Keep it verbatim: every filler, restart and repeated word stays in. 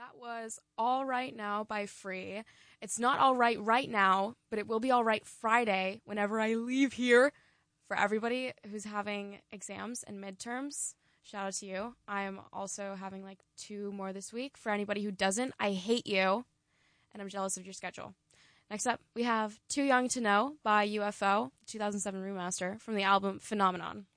That was All Right Now by Free. It's not all right right now, but it will be all right Friday whenever I leave here. For everybody who's having exams and midterms, shout out to you. I am also having like two more this week. For anybody who doesn't, I hate you, and I'm jealous of your schedule. Next up, we have Too Young to Know by U F O, two thousand seven remaster from the album Phenomenon.